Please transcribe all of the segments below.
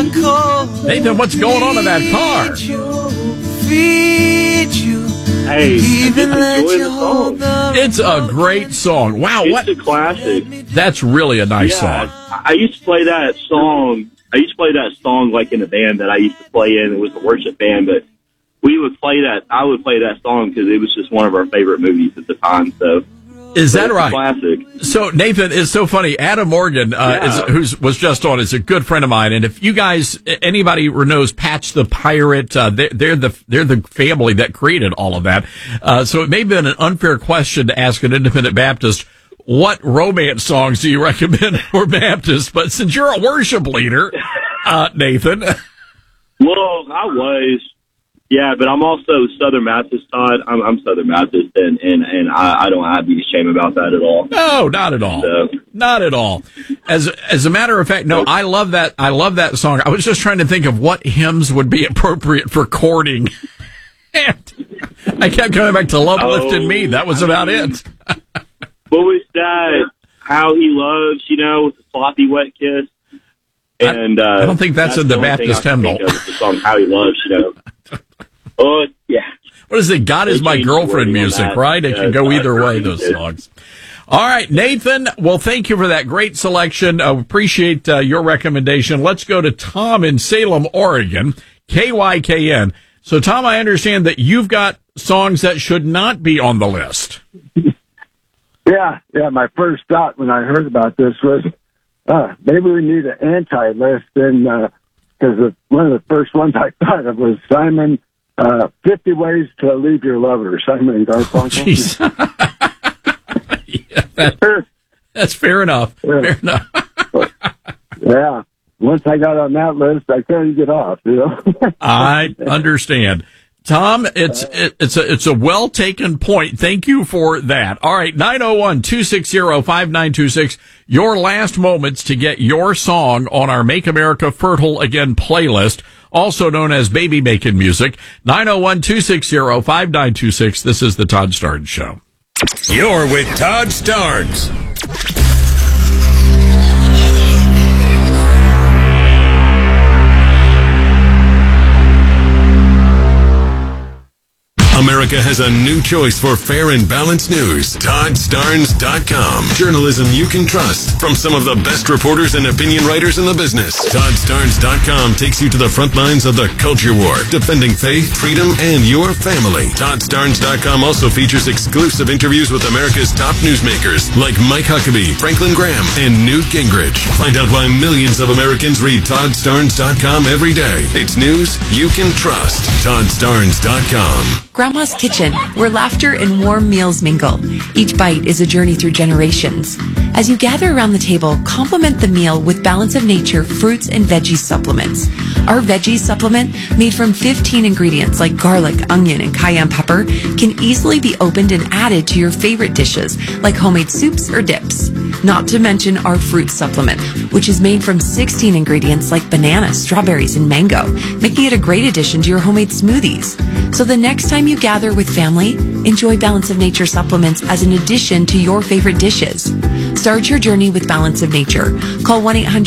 Nathan, what's going on in that car? Feed you. Hey, Even let enjoy you the hold song. It's a great song. Wow, It's what? a classic. That's really a nice song. I used to play that song. Like in a band that I used to play in. It was a worship band, but we would play that. I would play that song because it was just one of our favorite movies at the time. So, Is that it's right? A classic. So, Nathan, it's so funny. Adam Morgan, was just on, is a good friend of mine. And if you guys, anybody who knows Patch the Pirate, they're the family that created all of that. So it may have been an unfair question to ask an independent Baptist, what romance songs do you recommend for Baptists? But since you're a worship leader, Nathan. Well, I was. Yeah, but I'm also Southern Baptist, Todd. I'm Southern Baptist, and I don't have any shame about that at all. No, not at all. So. Not at all. As a matter of fact, no, I love that. I love that song. I was just trying to think of what hymns would be appropriate for courting. And I kept coming back to Love Lifted Me. That was about it. What was that? How He Loves, with the sloppy wet kiss. And I don't think that's in the Baptist hymnal. The song How He Loves, Oh, yeah. What is it? God is my girlfriend music, right? It can go either way, those songs. All right, Nathan. Well, thank you for that great selection. I appreciate your recommendation. Let's go to Tom in Salem, Oregon, KYKN. So, Tom, I understand that you've got songs that should not be on the list. Yeah. My first thought when I heard about this was, maybe we need an anti-list, and because one of the first ones I thought of was Simon, 50 Ways to Leave Your Lover, Simon and Garfunkel. Jeez. That's fair enough. Yeah. Fair enough. Yeah. Once I got on that list, I couldn't get off, I understand. Tom, it's a well taken point. Thank you for that. All right, 901-260-5926. Your last moments to get your song on our Make America Fertile Again playlist, also known as Baby Making Music. 901-260-5926. This is the Todd Starnes Show. You're with Todd Starnes. America has a new choice for fair and balanced news. ToddStarnes.com. Journalism you can trust from some of the best reporters and opinion writers in the business. ToddStarnes.com takes you to the front lines of the culture war, defending faith, freedom, and your family. ToddStarnes.com also features exclusive interviews with America's top newsmakers like Mike Huckabee, Franklin Graham, and Newt Gingrich. Find out why millions of Americans read ToddStarnes.com every day. It's news you can trust. ToddStarnes.com. Grandma's Kitchen, where laughter and warm meals mingle. Each bite is a journey through generations. As you gather around the table, complement the meal with Balance of Nature fruits and veggie supplements. Our veggie supplement, made from 15 ingredients like garlic, onion, and cayenne pepper, can easily be opened and added to your favorite dishes like homemade soups or dips. Not to mention our fruit supplement, which is made from 16 ingredients like banana, strawberries, and mango, making it a great addition to your homemade smoothies. So the next time you gather with family, enjoy Balance of Nature supplements as an addition to your favorite dishes. Start your journey with Balance of Nature. Call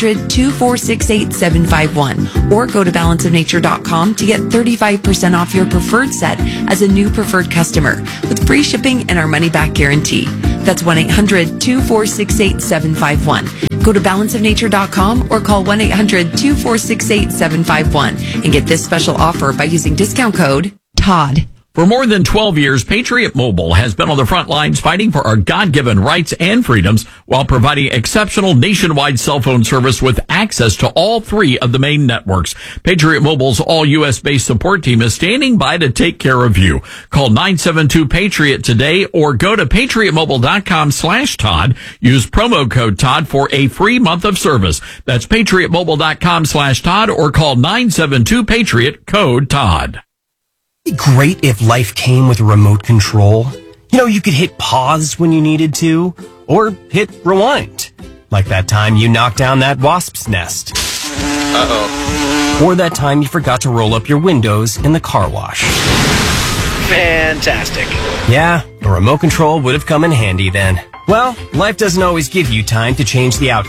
1-800-246-8751 or go to balanceofnature.com to get 35% off your preferred set as a new preferred customer with free shipping and our money-back guarantee. That's 1-800-246-8751. Go to balanceofnature.com or call 1-800-246-8751 and get this special offer by using discount code TODD. For more than 12 years, Patriot Mobile has been on the front lines fighting for our God-given rights and freedoms while providing exceptional nationwide cell phone service with access to all three of the main networks. Patriot Mobile's all-U.S.-based support team is standing by to take care of you. Call 972-PATRIOT today or go to patriotmobile.com/Todd. Use promo code Todd for a free month of service. That's patriotmobile.com/Todd or call 972-PATRIOT, code Todd. Great if life came with a remote control. You could hit pause when you needed to, or hit rewind. Like that time you knocked down that wasp's nest. Uh-oh. Or that time you forgot to roll up your windows in the car wash. Fantastic. Yeah, a remote control would have come in handy then. Well, life doesn't always give you time to change the outcome.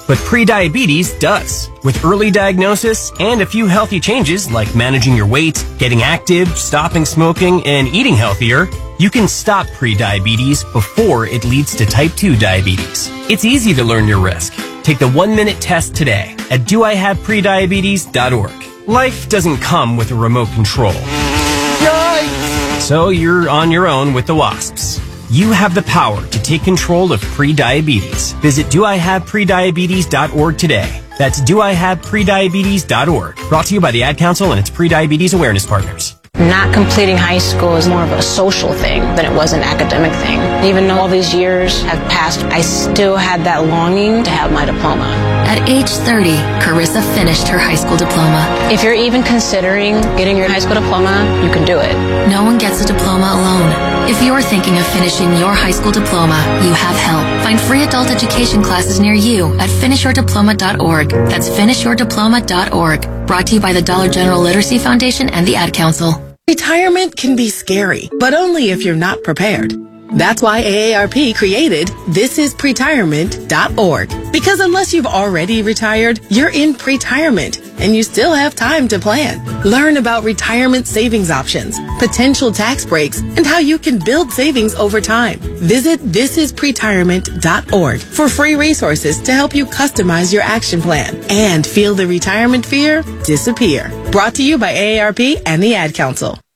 but prediabetes does. With early diagnosis and a few healthy changes like managing your weight, getting active, stopping smoking, and eating healthier, you can stop prediabetes before it leads to type 2 diabetes. It's easy to learn your risk. Take the 1-minute test today at doihaveprediabetes.org. Life doesn't come with a remote control. Yikes! So you're on your own with the wasps. You have the power to take control of prediabetes. Visit doihaveprediabetes.org today. That's doihaveprediabetes.org. Brought to you by the Ad Council and its Prediabetes Awareness Partners. Not completing high school is more of a social thing than it was an academic thing. Even though all these years have passed, I still had that longing to have my diploma. At age 30, Carissa finished her high school diploma. If you're even considering getting your high school diploma, you can do it. No one gets a diploma alone. If you're thinking of finishing your high school diploma, you have help. Find free adult education classes near you at finishyourdiploma.org. That's finishyourdiploma.org. Brought to you by the Dollar General Literacy Foundation and the Ad Council. Retirement can be scary, but only if you're not prepared. That's why AARP created thisispretirement.org. Because unless you've already retired, you're in pretirement, and you still have time to plan. Learn about retirement savings options, potential tax breaks, and how you can build savings over time. Visit thisispretirement.org for free resources to help you customize your action plan and feel the retirement fear disappear. Brought to you by AARP and the Ad Council.